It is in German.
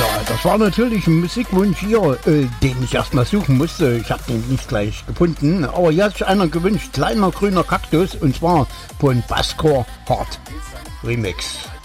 Das war natürlich ein Musikwunsch hier, den ich erstmal suchen musste. Ich habe den nicht gleich gefunden. Aber hier hat sich einer gewünscht, kleiner grüner Kaktus, und zwar von Basscore Hard Remix.